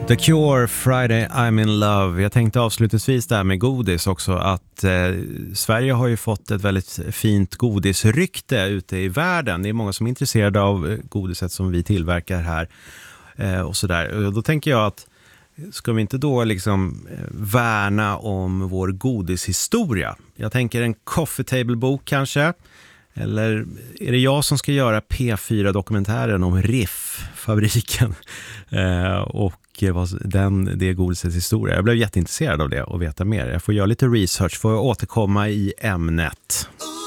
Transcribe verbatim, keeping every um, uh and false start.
The Cure, Friday I'm in love. Jag tänkte avslutningsvis där med godis också att eh, Sverige har ju fått ett väldigt fint godisrykte ute i världen. Det är många som är intresserade av godiset som vi tillverkar här eh, och sådär. Och då tänker jag att ska vi inte då liksom värna om vår godishistoria? Jag tänker en coffee table-bok kanske. Eller är det jag som ska göra P fyra-dokumentären om Riff-fabriken eh, och vad den, det är godisets historia? Jag blev jätteintresserad av det och veta mer. Jag får göra lite research för att återkomma i ämnet.